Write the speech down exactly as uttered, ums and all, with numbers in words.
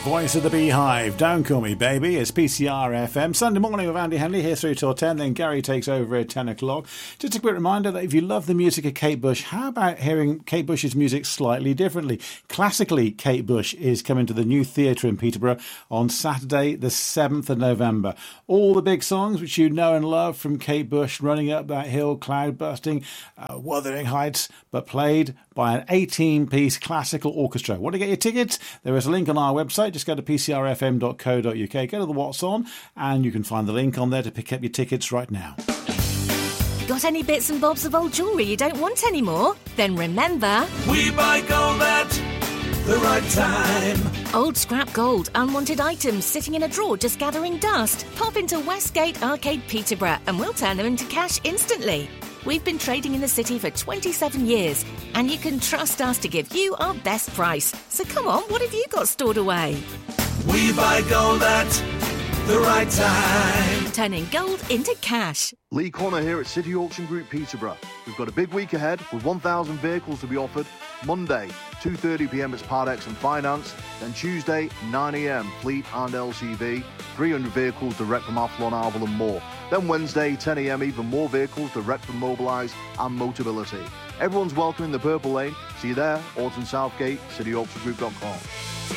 Voice of the Beehive, Don't Call Me Baby. It's P C R F M. Sunday morning with Andy Henley here through till ten. Then Gary takes over at ten o'clock. Just a quick reminder that if you love the music of Kate Bush, how about hearing Kate Bush's music slightly differently? Classically, Kate Bush is coming to the New Theatre in Peterborough on Saturday the seventh of November. All the big songs which you know and love from Kate Bush, Running Up That Hill, Cloud Busting, uh, Wuthering Heights, but played by an eighteen-piece classical orchestra. Want to get your tickets? There is a link on our website. Just go to p c r f m dot co dot u k, go to the What's On, and you can find the link on there to pick up your tickets right now. Got any bits and bobs of old jewellery you don't want anymore? Then remember... We buy gold at the right time. Old scrap gold, unwanted items sitting in a drawer just gathering dust. Pop into Westgate Arcade Peterborough and we'll turn them into cash instantly. We've been trading in the city for twenty-seven years and you can trust us to give you our best price. So come on, what have you got stored away? We buy gold at the right time. Turning gold into cash. Lee Connor here at City Auction Group Peterborough. We've got a big week ahead with one thousand vehicles to be offered. Monday, two thirty p m it's Part X and Finance. Then Tuesday, nine a m Fleet and L C V. three hundred vehicles direct from Athlon, Arval and more. Then Wednesday, ten a m even more vehicles direct from Mobilise and Motability. Everyone's welcome in the Purple Lane. See you there, Orton Southgate, city auction group dot com.